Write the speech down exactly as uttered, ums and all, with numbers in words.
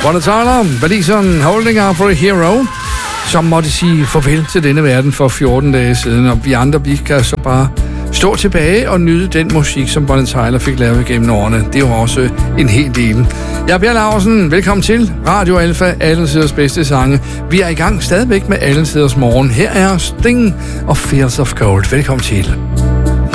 Bonnie Tyler, Baliseren, Holding Out for a Hero, som måtte sige farvel til denne verden for fjorten dage siden, og vi andre, vi kan så bare stå tilbage og nyde den musik, som Bonnie Tyler fik lavet gennem årene. Det var også en hel del. Jeg er Per Laursen. Velkommen til Radio Alfa, Alle Tiders bedste sange. Vi er i gang stadigvæk med Alle Tiders morgen. Her er Sting og Fears of Cold. Velkommen til.